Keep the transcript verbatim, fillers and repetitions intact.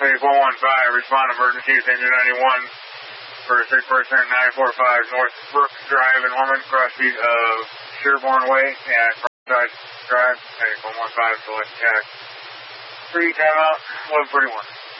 Page one one five, respond emergency with engine ninety-one for a sick person at nine four five North Brook Drive in Ormond, cross street of Sherborne Way and Crosside Drive, Page one one five, select tax. Free timeout, eleven forty-one.